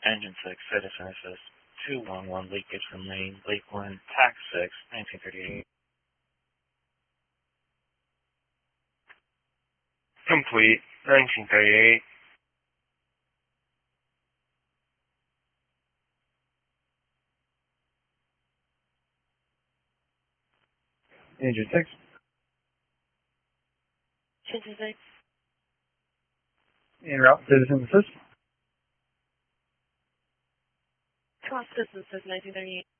Engine 6, Citizen Assist, 211 leakage from main, Lakeland, TAC 6, 1938. Complete, 1938. Engine 6. Engine 6. En route, Citizen Assist. Cross Citizen Assist, 1938.